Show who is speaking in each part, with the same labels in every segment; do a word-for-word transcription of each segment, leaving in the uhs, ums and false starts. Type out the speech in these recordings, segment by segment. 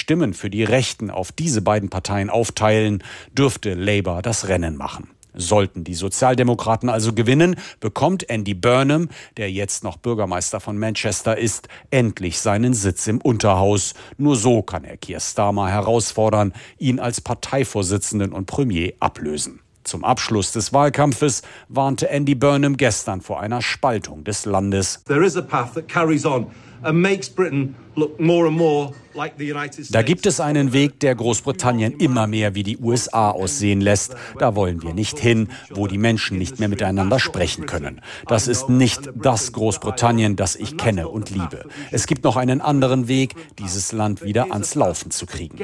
Speaker 1: Stimmen für die Rechten auf diese beiden Parteien aufteilen, dürfte Labour das Rennen machen. Sollten die Sozialdemokraten also gewinnen, bekommt Andy Burnham, der jetzt noch Bürgermeister von Manchester ist, endlich seinen Sitz im Unterhaus. Nur so kann er Keir Starmer herausfordern, ihn als Parteivorsitzenden und Premier ablösen. Zum Abschluss des Wahlkampfes warnte Andy Burnham gestern vor einer Spaltung des Landes.
Speaker 2: There is a path that carries on and makes Britain look more and more like the United States.
Speaker 1: Da gibt es einen Weg, der Großbritannien immer mehr wie die U S A aussehen lässt. Da wollen wir nicht hin, wo die Menschen nicht mehr miteinander sprechen können. Das ist nicht das Großbritannien, das ich kenne und liebe. Es gibt noch einen anderen Weg, dieses Land wieder ans Laufen zu kriegen.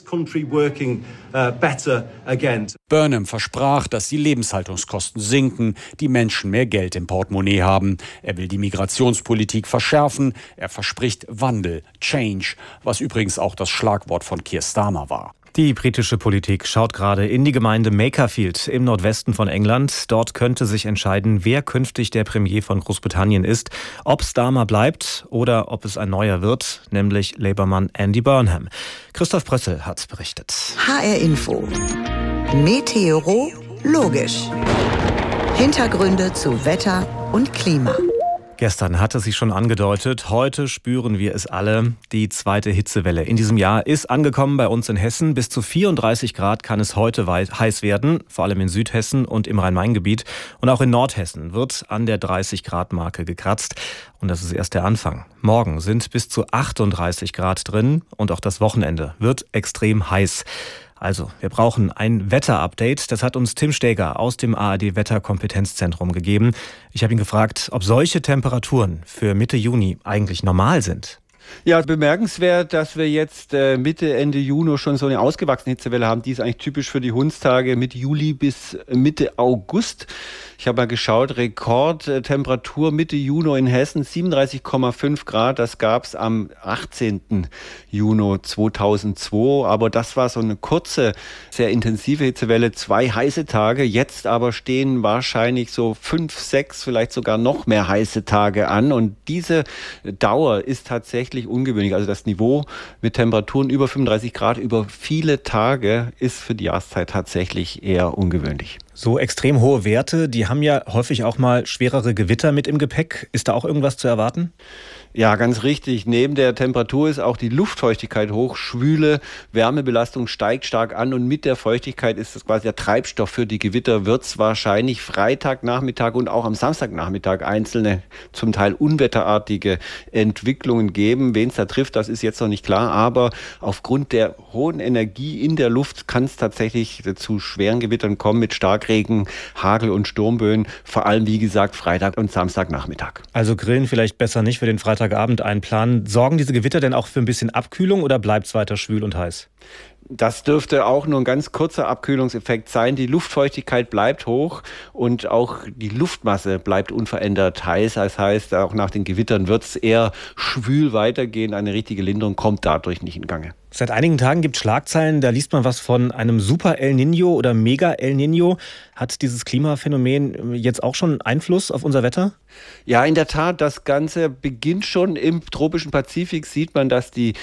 Speaker 1: Burnham versprach, dass die Lebenshaltungskosten sinken, die Menschen mehr Geld im Portemonnaie haben. Er will die Migrationspolitik verschärfen. Er verspricht Wandel, Change, was übrigens auch das Schlagwort von Keir Starmer war.
Speaker 3: Die britische Politik schaut gerade in die Gemeinde Makerfield im Nordwesten von England. Dort könnte sich entscheiden, wer künftig der Premier von Großbritannien ist, ob Starmer bleibt oder ob es ein neuer wird, nämlich Labour-Mann Andy Burnham. Christoph Brössel hat berichtet.
Speaker 4: H R Info. Meteorologisch. Hintergründe zu Wetter und Klima.
Speaker 3: Gestern hatte sie schon angedeutet, heute spüren wir es alle. Die zweite Hitzewelle in diesem Jahr ist angekommen bei uns in Hessen. Bis zu vierunddreißig Grad kann es heute heiß werden, vor allem in Südhessen und im Rhein-Main-Gebiet. Und auch in Nordhessen wird an der dreißig Grad Marke gekratzt. Und das ist erst der Anfang. Morgen sind bis zu achtunddreißig Grad drin und auch das Wochenende wird extrem heiß. Also, wir brauchen ein Wetterupdate. Das hat uns Tim Steger aus dem A R D-Wetterkompetenzzentrum gegeben. Ich habe ihn gefragt, ob solche Temperaturen für Mitte Juni eigentlich normal sind.
Speaker 5: Ja, bemerkenswert, dass wir jetzt äh, Mitte, Ende Juni schon so eine ausgewachsene Hitzewelle haben. Die ist eigentlich typisch für die Hundstage Mitte Juli bis Mitte August. Ich habe mal geschaut, Rekordtemperatur Mitte Juni in Hessen, siebenunddreißig Komma fünf Grad. Das gab es am achtzehnten Juni zweitausendzwei. Aber das war so eine kurze, sehr intensive Hitzewelle, zwei heiße Tage. Jetzt aber stehen wahrscheinlich so fünf, sechs, vielleicht sogar noch mehr heiße Tage an. Und diese Dauer ist tatsächlich ungewöhnlich. Also das Niveau mit Temperaturen über fünfunddreißig Grad über viele Tage ist für die Jahreszeit tatsächlich eher ungewöhnlich.
Speaker 3: So extrem hohe Werte, die haben ja häufig auch mal schwerere Gewitter mit im Gepäck. Ist da auch irgendwas zu erwarten?
Speaker 5: Ja, ganz richtig. Neben der Temperatur ist auch die Luftfeuchtigkeit hoch. Schwüle Wärmebelastung steigt stark an und mit der Feuchtigkeit ist das quasi der Treibstoff für die Gewitter. Wird es wahrscheinlich Freitagnachmittag und auch am Samstagnachmittag einzelne, zum Teil unwetterartige Entwicklungen geben. Wen es da trifft, das ist jetzt noch nicht klar. Aber aufgrund der hohen Energie in der Luft kann es tatsächlich zu schweren Gewittern kommen mit Starkregen, Hagel und Sturmböen. Vor allem, wie gesagt, Freitag und Samstagnachmittag.
Speaker 3: Also grillen vielleicht besser nicht für den Freitag. Freitagabend einplanen. Sorgen diese Gewitter denn auch für ein bisschen Abkühlung oder bleibt es weiter schwül und heiß?
Speaker 5: Das dürfte auch nur ein ganz kurzer Abkühlungseffekt sein. Die Luftfeuchtigkeit bleibt hoch und auch die Luftmasse bleibt unverändert heiß. Das heißt, auch nach den Gewittern wird es eher schwül weitergehen. Eine richtige Linderung kommt dadurch nicht in Gange.
Speaker 3: Seit einigen Tagen gibt es Schlagzeilen, da liest man was von einem Super El Niño oder Mega El Niño. Hat dieses Klimaphänomen jetzt auch schon Einfluss auf unser Wetter?
Speaker 5: Ja, in der Tat, das Ganze beginnt schon im tropischen Pazifik. Sieht man, dass die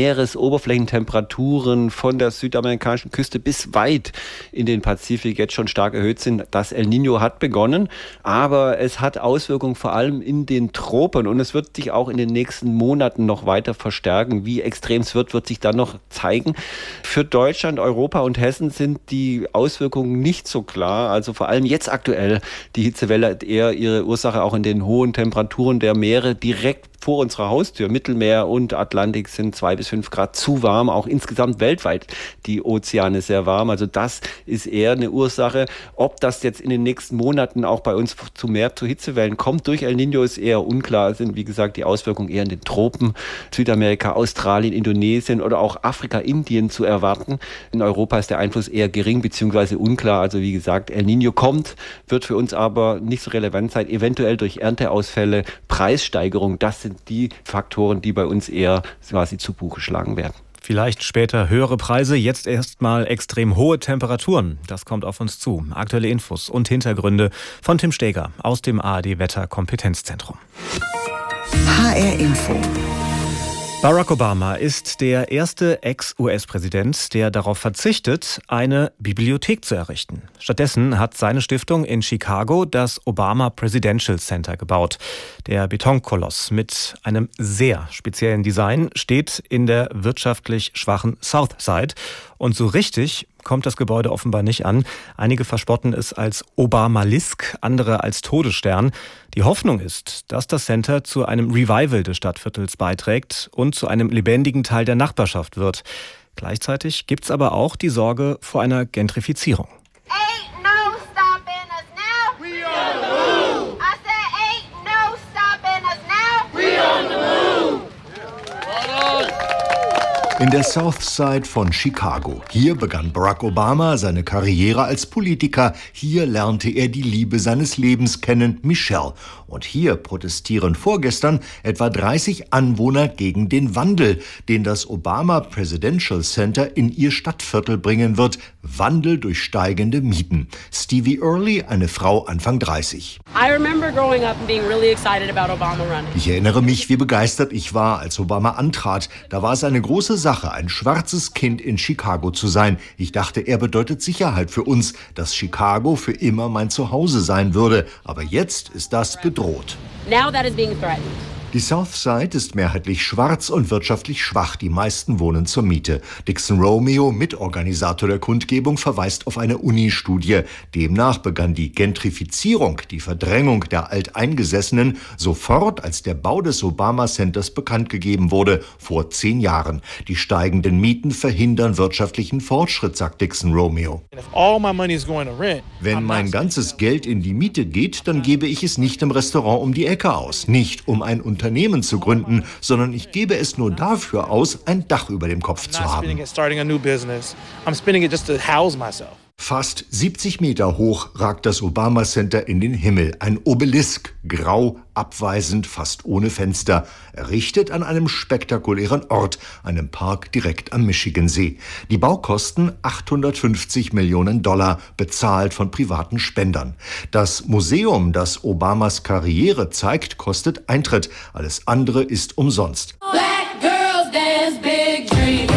Speaker 5: Meeresoberflächentemperaturen von der südamerikanischen Küste bis weit in den Pazifik jetzt schon stark erhöht sind. Das El Niño hat begonnen, aber es hat Auswirkungen vor allem in den Tropen und es wird sich auch in den nächsten Monaten noch weiter verstärken. Wie extrem es wird, wird sich dann noch zeigen. Für Deutschland, Europa und Hessen sind die Auswirkungen nicht so klar. Also vor allem jetzt aktuell die Hitzewelle hat eher ihre Ursache auch in den hohen Temperaturen der Meere direkt vor unserer Haustür. Mittelmeer und Atlantik sind zwei bis fünf Grad zu warm. Auch insgesamt weltweit die Ozeane sehr warm. Also das ist eher eine Ursache. Ob das jetzt in den nächsten Monaten auch bei uns zu mehr zu Hitzewellen kommt durch El Niño ist eher unklar. Es sind wie gesagt die Auswirkungen eher in den Tropen, Südamerika, Australien, Indonesien oder auch Afrika, Indien zu erwarten. In Europa ist der Einfluss eher gering bzw. unklar. Also wie gesagt, El Niño kommt, wird für uns aber nicht so relevant sein. Eventuell durch Ernteausfälle, Preissteigerung, das sind die Faktoren, die bei uns eher quasi zu Buche schlagen werden.
Speaker 3: Vielleicht später höhere Preise, jetzt erstmal extrem hohe Temperaturen. Das kommt auf uns zu. Aktuelle Infos und Hintergründe von Tim Steger aus dem A R D-Wetterkompetenzzentrum.
Speaker 4: H R Info.
Speaker 3: Barack Obama ist der erste Ex-U S-Präsident, der darauf verzichtet, eine Bibliothek zu errichten. Stattdessen hat seine Stiftung in Chicago das Obama Presidential Center gebaut. Der Betonkoloss mit einem sehr speziellen Design steht in der wirtschaftlich schwachen South Side. Und so richtig kommt das Gebäude offenbar nicht an. Einige verspotten es als Obamalisk, andere als Todesstern. Die Hoffnung ist, dass das Center zu einem Revival des Stadtviertels beiträgt und zu einem lebendigen Teil der Nachbarschaft wird. Gleichzeitig gibt's aber auch die Sorge vor einer Gentrifizierung.
Speaker 6: In der South Side von Chicago. Hier begann Barack Obama seine Karriere als Politiker. Hier lernte er die Liebe seines Lebens kennen, Michelle. Und hier protestieren vorgestern etwa dreißig Anwohner gegen den Wandel, den das Obama Presidential Center in ihr Stadtviertel bringen wird. Wandel durch steigende Mieten. Stevie Early, eine Frau Anfang dreißig. Ich erinnere mich, wie begeistert ich war, als Obama antrat. Da war es eine große Sache, ein schwarzes Kind in Chicago zu sein. Ich dachte, er bedeutet Sicherheit für uns, dass Chicago für immer mein Zuhause sein würde. Aber jetzt ist das bedroht.
Speaker 7: Now that is being threatened.
Speaker 6: Die South Side ist mehrheitlich schwarz und wirtschaftlich schwach. Die meisten wohnen zur Miete. Dixon Romeo, Mitorganisator der Kundgebung, verweist auf eine Uni-Studie. Demnach begann die Gentrifizierung, die Verdrängung der Alteingesessenen, sofort, als der Bau des Obama Centers bekannt gegeben wurde, vor zehn Jahren. Die steigenden Mieten verhindern wirtschaftlichen Fortschritt, sagt Dixon Romeo. Wenn mein ganzes Geld in die Miete geht, dann gebe ich es nicht im Restaurant um die Ecke aus, nicht um ein Unternehmen Unternehmen zu gründen, sondern ich gebe es nur dafür aus, ein Dach über dem Kopf zu haben. Fast siebzig Meter hoch ragt das Obama Center in den Himmel. Ein Obelisk, grau, abweisend, fast ohne Fenster. Errichtet an einem spektakulären Ort, einem Park direkt am Michigansee. Die Baukosten achthundertfünfzig Millionen Dollar, bezahlt von privaten Spendern. Das Museum, das Obamas Karriere zeigt, kostet Eintritt. Alles andere ist umsonst.
Speaker 7: Black girls dance big dreams.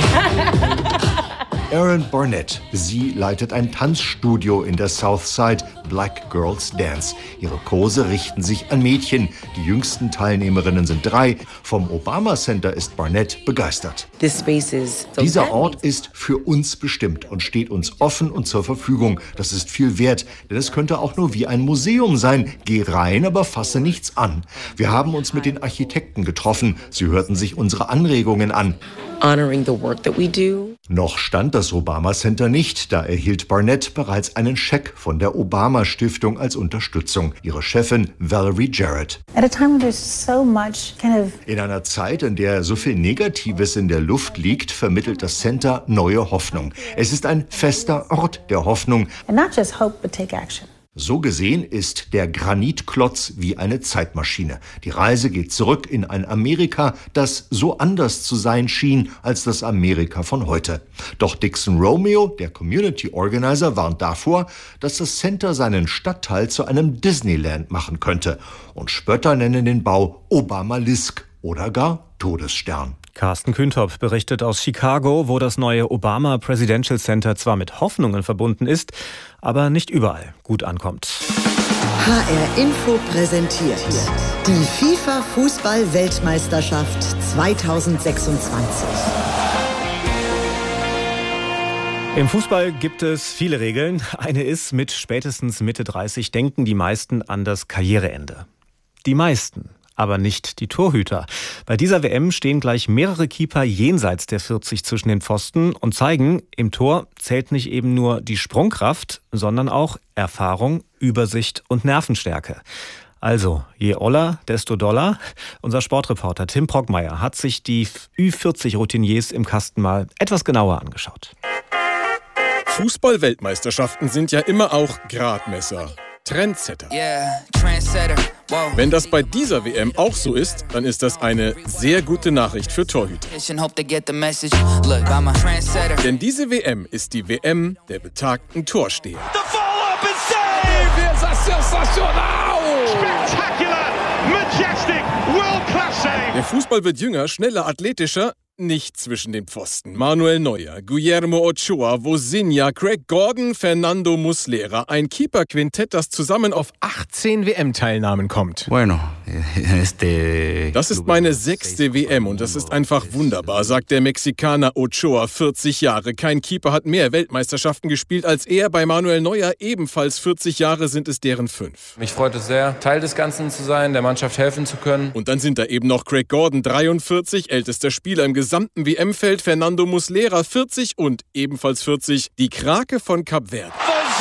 Speaker 6: Erin Barnett. Sie leitet ein Tanzstudio in der South Side, Black Girls Dance. Ihre Kurse richten sich an Mädchen. Die jüngsten Teilnehmerinnen sind drei. Vom Obama Center ist Barnett begeistert. Dieser Ort ist für uns bestimmt und steht uns offen und zur Verfügung. Das ist viel wert, denn es könnte auch nur wie ein Museum sein. Geh rein, aber fasse nichts an. Wir haben uns mit den Architekten getroffen. Sie hörten sich unsere Anregungen an.
Speaker 8: Honoring the work that we do.
Speaker 6: Noch stand das Obama Center nicht, da erhielt Barnett bereits einen Scheck von der Obama Stiftung als Unterstützung. Ihre Chefin Valerie Jarrett.
Speaker 9: At a time when there's so much kind of
Speaker 6: In einer Zeit, in der so viel Negatives in der Luft liegt, vermittelt das Center neue Hoffnung. Es ist ein fester Ort der Hoffnung.
Speaker 9: and not just hope but take action.
Speaker 6: So gesehen ist der Granitklotz wie eine Zeitmaschine. Die Reise geht zurück in ein Amerika, das so anders zu sein schien als das Amerika von heute. Doch Dixon Romeo, der Community Organizer, warnt davor, dass das Center seinen Stadtteil zu einem Disneyland machen könnte. Und Spötter nennen den Bau Obamalisk oder gar Todesstern.
Speaker 3: Carsten Kühntop berichtet aus Chicago, wo das neue Obama Presidential Center zwar mit Hoffnungen verbunden ist, aber nicht überall gut ankommt.
Speaker 4: H R Info präsentiert die FIFA-Fußball-Weltmeisterschaft zweitausendsechsundzwanzig.
Speaker 3: Im Fußball gibt es viele Regeln. Eine ist, mit spätestens Mitte dreißig denken die meisten an das Karriereende. Die meisten. Aber nicht die Torhüter. Bei dieser W M stehen gleich mehrere Keeper jenseits der vierzig zwischen den Pfosten und zeigen, im Tor zählt nicht eben nur die Sprungkraft, sondern auch Erfahrung, Übersicht und Nervenstärke. Also, je oller, desto doller. Unser Sportreporter Tim Brockmeier hat sich die Ü vierzig Routiniers im Kasten mal etwas genauer angeschaut.
Speaker 10: Fußball-Weltmeisterschaften sind ja immer auch Gradmesser. Trendsetter. Wenn das bei dieser W M auch so ist, dann ist das eine sehr gute Nachricht für Torhüter. Denn diese W M ist die W M der betagten Torsteher.
Speaker 11: Majestic, world-class save.
Speaker 10: Der Fußball wird jünger, schneller, athletischer. Nicht zwischen den Pfosten. Manuel Neuer, Guillermo Ochoa, Vozinha, Craig Gordon, Fernando Muslera. Ein Keeper-Quintett, das zusammen auf achtzehn W M-Teilnahmen kommt.
Speaker 12: Bueno, este...
Speaker 10: Das ist meine sechste W M und das ist einfach wunderbar, sagt der Mexikaner Ochoa, vierzig Jahre. Kein Keeper hat mehr Weltmeisterschaften gespielt als er. Bei Manuel Neuer ebenfalls vierzig Jahre, sind es deren fünf.
Speaker 13: Mich freut es sehr, Teil des Ganzen zu sein, der Mannschaft helfen zu können.
Speaker 10: Und dann sind da eben noch Craig Gordon, dreiundvierzig, ältester Spieler im gesamten W M-Feld, Fernando Muslera, vierzig und ebenfalls vierzig, die Krake von Kap Verde.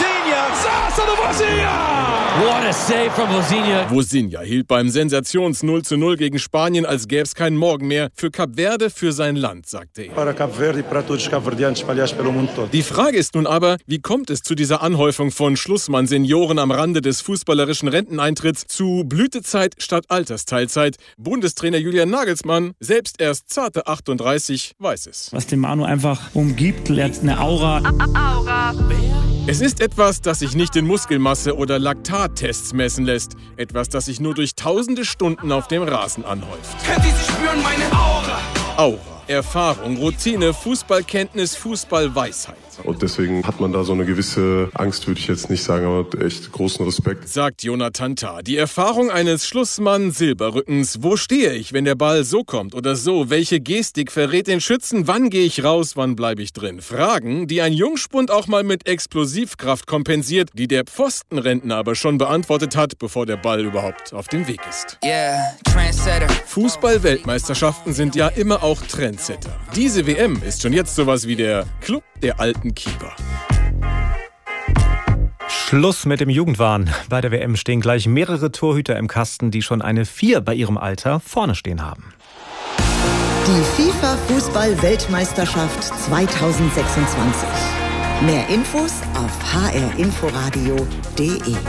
Speaker 14: What a save from Vozinha.
Speaker 10: Vozinha hielt beim Sensations null zu null gegen Spanien, als gäbe es keinen Morgen mehr. Für Kap Verde, für sein Land, sagte er. Die Frage ist nun aber, wie kommt es zu dieser Anhäufung von Schlussmann-Senioren am Rande des fußballerischen Renteneintritts zu Blütezeit statt Altersteilzeit? Bundestrainer Julian Nagelsmann, selbst erst zarte achtunddreißig, weiß es.
Speaker 15: Was den Manu einfach umgibt, er hat eine Aura.
Speaker 7: Aura.
Speaker 10: Es ist etwas, das sich nicht in Muskelmasse oder Laktattests messen lässt. Etwas, das sich nur durch tausende Stunden auf dem Rasen anhäuft.
Speaker 16: Könnt ihr sie spüren, meine Aura?
Speaker 10: Aura. Erfahrung, Routine, Fußballkenntnis, Fußballweisheit.
Speaker 17: Und deswegen hat man da so eine gewisse Angst, würde ich jetzt nicht sagen, aber echt großen Respekt.
Speaker 10: Sagt Jonathan Tah. Die Erfahrung eines Schlussmann-Silberrückens. Wo stehe ich, wenn der Ball so kommt oder so? Welche Gestik verrät den Schützen? Wann gehe ich raus, wann bleibe ich drin? Fragen, die ein Jungspund auch mal mit Explosivkraft kompensiert, die der Pfostenrentner aber schon beantwortet hat, bevor der Ball überhaupt auf dem Weg ist.
Speaker 16: Yeah, Trendsetter.
Speaker 10: Fußball-Weltmeisterschaften sind ja immer auch Trendsetter. Diese W M ist schon jetzt sowas wie der Club der alten Keeper.
Speaker 3: Schluss mit dem Jugendwahn. Bei der W M stehen gleich mehrere Torhüter im Kasten, die schon eine vier bei ihrem Alter vorne stehen haben.
Speaker 4: Die FIFA-Fußball-Weltmeisterschaft zweitausendsechsundzwanzig. Mehr Infos auf h r inforadio punkt d e.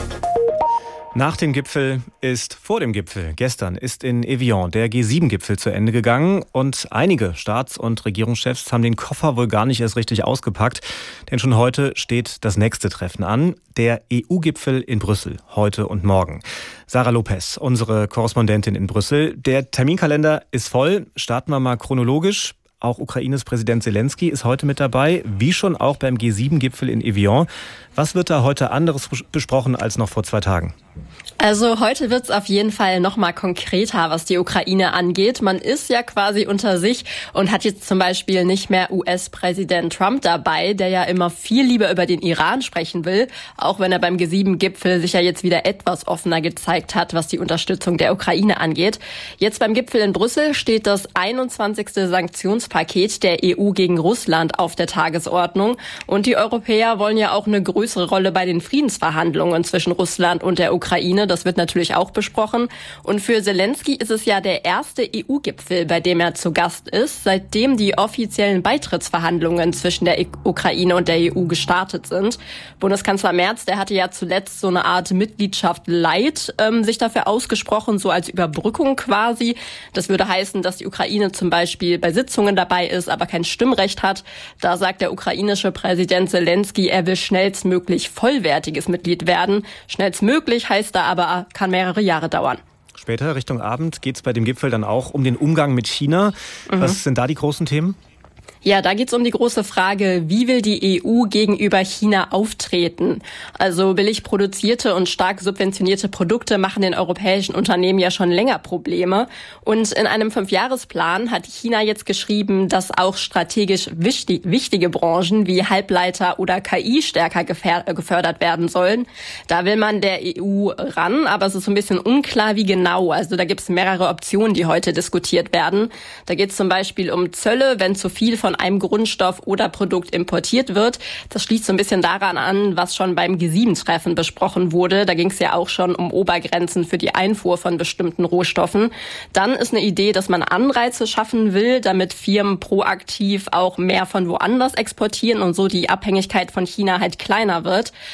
Speaker 3: Nach dem Gipfel ist vor dem Gipfel. Gestern ist in Evian der G sieben Gipfel zu Ende gegangen und einige Staats- und Regierungschefs haben den Koffer wohl gar nicht erst richtig ausgepackt, denn schon heute steht das nächste Treffen an, der E U-Gipfel in Brüssel, heute und morgen. Sarah Lopez, unsere Korrespondentin in Brüssel. Der Terminkalender ist voll. Starten wir mal chronologisch. Auch Ukraines Präsident Zelensky ist heute mit dabei, wie schon auch beim G sieben Gipfel in Evian. Was wird da heute anderes besprochen als noch vor zwei Tagen?
Speaker 18: Also heute wird's auf jeden Fall noch mal konkreter, was die Ukraine angeht. Man ist ja quasi unter sich und hat jetzt zum Beispiel nicht mehr U S-Präsident Trump dabei, der ja immer viel lieber über den Iran sprechen will, auch wenn er beim G sieben Gipfel sich ja jetzt wieder etwas offener gezeigt hat, was die Unterstützung der Ukraine angeht. Jetzt beim Gipfel in Brüssel steht das einundzwanzigste Sanktionspaket der E U gegen Russland auf der Tagesordnung. Und die Europäer wollen ja auch eine größere Rolle bei den Friedensverhandlungen zwischen Russland und der Ukraine. Das wird natürlich auch besprochen. Und für Zelensky ist es ja der erste E U-Gipfel, bei dem er zu Gast ist, seitdem die offiziellen Beitrittsverhandlungen zwischen der Ukraine und der E U gestartet sind. Bundeskanzler Merz, der hatte ja zuletzt so eine Art Mitgliedschaft light ähm, sich dafür ausgesprochen, so als Überbrückung quasi. Das würde heißen, dass die Ukraine zum Beispiel bei Sitzungen dabei ist, aber kein Stimmrecht hat. Da sagt der ukrainische Präsident Zelensky, er will schnellstmöglich vollwertiges Mitglied werden. Schnellstmöglich heißt da aber, kann mehrere Jahre dauern.
Speaker 3: Später, Richtung Abend, geht es bei dem Gipfel dann auch um den Umgang mit China. Mhm. Was sind da die großen Themen?
Speaker 18: Ja, da geht's um die große Frage, wie will die E U gegenüber China auftreten? Also billig produzierte und stark subventionierte Produkte machen den europäischen Unternehmen ja schon länger Probleme. Und in einem Fünfjahresplan hat China jetzt geschrieben, dass auch strategisch wichtig, wichtige Branchen wie Halbleiter oder K I stärker gefördert werden sollen. Da will man der E U ran, aber es ist so ein bisschen unklar, wie genau. Also da gibt's mehrere Optionen, die heute diskutiert werden. Da geht's zum Beispiel um Zölle, wenn zu viel von einem Grundstoff oder Produkt importiert wird. Das schließt so ein bisschen daran an, was schon beim G sieben Treffen besprochen wurde. Da ging es ja auch schon um Obergrenzen für die Einfuhr von bestimmten Rohstoffen. Dann ist eine Idee, dass man Anreize schaffen will, damit Firmen proaktiv auch mehr von woanders exportieren und so die Abhängigkeit von China halt kleiner wird.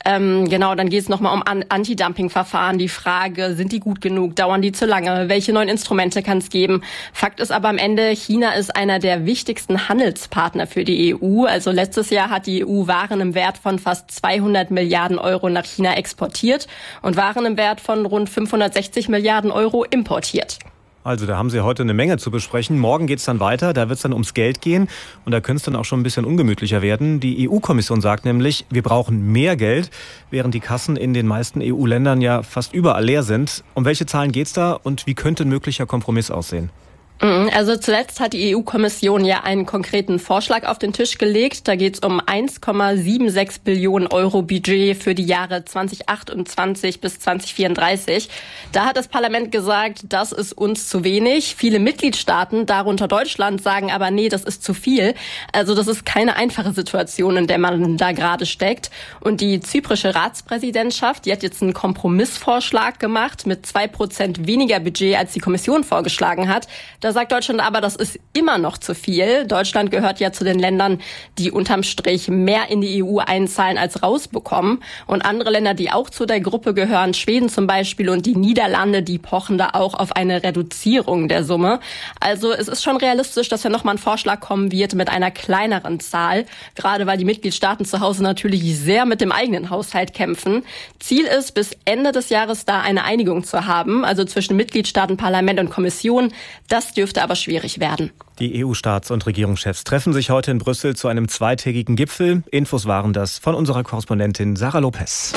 Speaker 18: Ähm, genau, dann geht es nochmal um An- Anti-Dumping-Verfahren. Die Frage, sind die gut genug? Dauern die zu lange? Welche neuen Instrumente kann es geben? Fakt ist aber am Ende, China ist einer der wichtigsten Handelspartner für die E U. Also letztes Jahr hat die E U Waren im Wert von fast zweihundert Milliarden Euro nach China exportiert und Waren im Wert von rund fünfhundertsechzig Milliarden Euro importiert.
Speaker 3: Also da haben Sie heute eine Menge zu besprechen. Morgen geht es dann weiter, da wird es dann ums Geld gehen und da könnte es dann auch schon ein bisschen ungemütlicher werden. Die E U-Kommission sagt nämlich, wir brauchen mehr Geld, während die Kassen in den meisten E U-Ländern ja fast überall leer sind. Um welche Zahlen geht es da und wie könnte ein möglicher Kompromiss aussehen?
Speaker 18: Also zuletzt hat die E U-Kommission ja einen konkreten Vorschlag auf den Tisch gelegt. Da geht es um eins Komma sechsundsiebzig Billionen Euro Budget für die Jahre zweitausendachtundzwanzig bis zweitausendvierunddreißig. Da hat das Parlament gesagt, das ist uns zu wenig. Viele Mitgliedstaaten, darunter Deutschland, sagen aber, nee, das ist zu viel. Also das ist keine einfache Situation, in der man da gerade steckt. Und die zyprische Ratspräsidentschaft, die hat jetzt einen Kompromissvorschlag gemacht mit zwei Prozent weniger Budget, als die Kommission vorgeschlagen hat. Da sagt Deutschland aber, das ist immer noch zu viel. Deutschland gehört ja zu den Ländern, die unterm Strich mehr in die E U einzahlen als rausbekommen. Und andere Länder, die auch zu der Gruppe gehören, Schweden zum Beispiel und die Niederlande, die pochen da auch auf eine Reduzierung der Summe. Also es ist schon realistisch, dass ja nochmal ein Vorschlag kommen wird mit einer kleineren Zahl. Gerade weil die Mitgliedstaaten zu Hause natürlich sehr mit dem eigenen Haushalt kämpfen. Ziel ist, bis Ende des Jahres da eine Einigung zu haben, also zwischen Mitgliedstaaten, Parlament und Kommission. Das dürfte aber schwierig werden.
Speaker 3: Die E U-Staats- und Regierungschefs treffen sich heute in Brüssel zu einem zweitägigen Gipfel. Infos waren das von unserer Korrespondentin Sarah Lopez.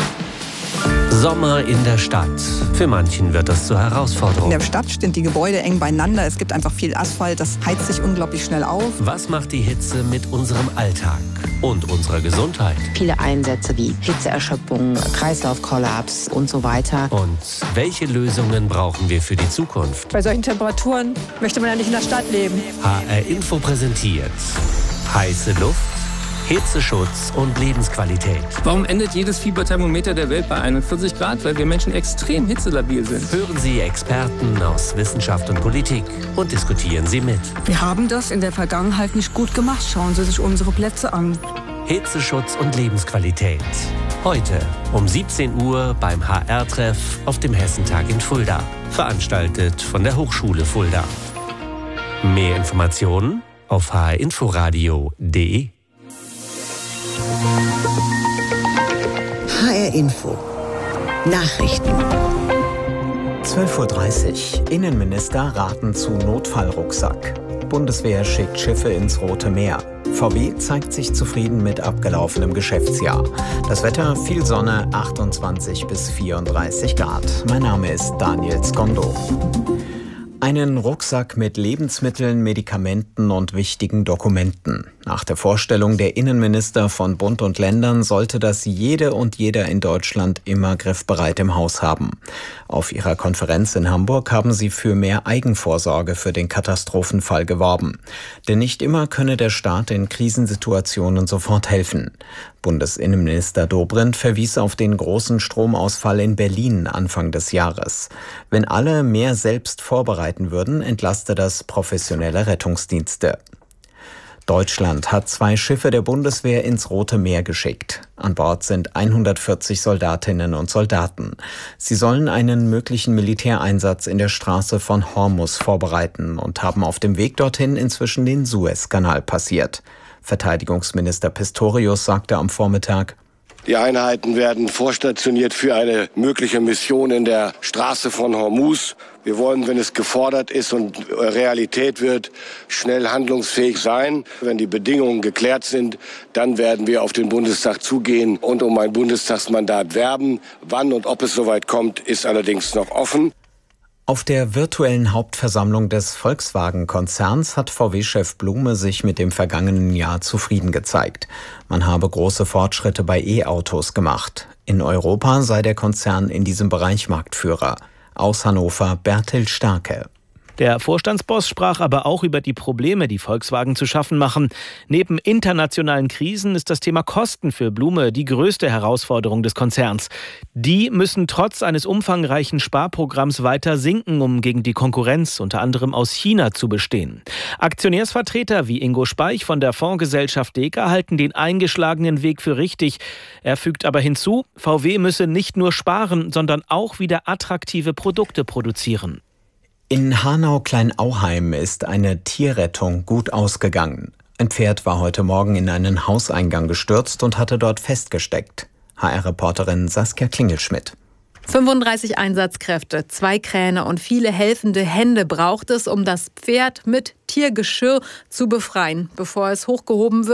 Speaker 19: Sommer in der Stadt. Für manchen wird das zur Herausforderung.
Speaker 20: In der Stadt stehen die Gebäude eng beieinander. Es gibt einfach viel Asphalt. Das heizt sich unglaublich schnell auf.
Speaker 19: Was macht die Hitze mit unserem Alltag und unserer Gesundheit?
Speaker 8: Viele Einsätze wie Hitzeerschöpfung, Kreislaufkollaps und so weiter.
Speaker 19: Und welche Lösungen brauchen wir für die Zukunft?
Speaker 21: Bei solchen Temperaturen möchte man ja nicht in der Stadt leben.
Speaker 19: H R Info präsentiert heiße Luft, Hitzeschutz und Lebensqualität.
Speaker 22: Warum endet jedes Fieberthermometer der Welt bei einundvierzig Grad? Weil wir Menschen extrem hitzelabil sind.
Speaker 19: Hören Sie Experten aus Wissenschaft und Politik und diskutieren Sie mit.
Speaker 21: Wir haben das in der Vergangenheit nicht gut gemacht. Schauen Sie sich unsere Plätze an.
Speaker 19: Hitzeschutz und Lebensqualität. Heute um siebzehn Uhr beim H R-Treff auf dem Hessentag in Fulda. Veranstaltet von der Hochschule Fulda. Mehr Informationen auf h r inforadio punkt d e.
Speaker 4: H R Info Nachrichten.
Speaker 23: zwölf Uhr dreißig. Innenminister raten zu Notfallrucksack. Bundeswehr schickt Schiffe ins Rote Meer. V W zeigt sich zufrieden mit abgelaufenem Geschäftsjahr. Das Wetter, viel Sonne, achtundzwanzig bis vierunddreißig Grad. Mein Name ist Daniel Skondo. Einen Rucksack mit Lebensmitteln, Medikamenten und wichtigen Dokumenten. Nach der Vorstellung der Innenminister von Bund und Ländern sollte das jede und jeder in Deutschland immer griffbereit im Haus haben. Auf ihrer Konferenz in Hamburg haben sie für mehr Eigenvorsorge für den Katastrophenfall geworben. Denn nicht immer könne der Staat in Krisensituationen sofort helfen. Bundesinnenminister Dobrindt verwies auf den großen Stromausfall in Berlin Anfang des Jahres. Wenn alle mehr selbst vorbereiten würden, entlaste das professionelle Rettungsdienste. Deutschland hat zwei Schiffe der Bundeswehr ins Rote Meer geschickt. An Bord sind hundertvierzig Soldatinnen und Soldaten. Sie sollen einen möglichen Militäreinsatz in der Straße von Hormuz vorbereiten und haben auf dem Weg dorthin inzwischen den Suezkanal passiert. Verteidigungsminister Pistorius sagte am Vormittag:
Speaker 24: Die Einheiten werden vorstationiert für eine mögliche Mission in der Straße von Hormuz. Wir wollen, wenn es gefordert ist und Realität wird, schnell handlungsfähig sein. Wenn die Bedingungen geklärt sind, dann werden wir auf den Bundestag zugehen und um ein Bundestagsmandat werben. Wann und ob es soweit kommt, ist allerdings noch offen.
Speaker 23: Auf der virtuellen Hauptversammlung des Volkswagen-Konzerns hat V W-Chef Blume sich mit dem vergangenen Jahr zufrieden gezeigt. Man habe große Fortschritte bei E-Autos gemacht. In Europa sei der Konzern in diesem Bereich Marktführer. Aus Hannover Bertil Starke.
Speaker 1: Der Vorstandsboss sprach aber auch über die Probleme, die Volkswagen zu schaffen machen. Neben internationalen Krisen ist das Thema Kosten für Blume die größte Herausforderung des Konzerns. Die müssen trotz eines umfangreichen Sparprogramms weiter sinken, um gegen die Konkurrenz unter anderem aus China zu bestehen. Aktionärsvertreter wie Ingo Speich von der Fondsgesellschaft Deka halten den eingeschlagenen Weg für richtig. Er fügt aber hinzu, V W müsse nicht nur sparen, sondern auch wieder attraktive Produkte produzieren.
Speaker 23: In Hanau-Kleinauheim ist eine Tierrettung gut ausgegangen. Ein Pferd war heute Morgen in einen Hauseingang gestürzt und hatte dort festgesteckt. H R-Reporterin Saskia Klingelschmidt.
Speaker 2: fünfunddreißig Einsatzkräfte, zwei Kräne und viele helfende Hände braucht es, um das Pferd mit Tiergeschirr zu befreien. Bevor es hochgehoben wird,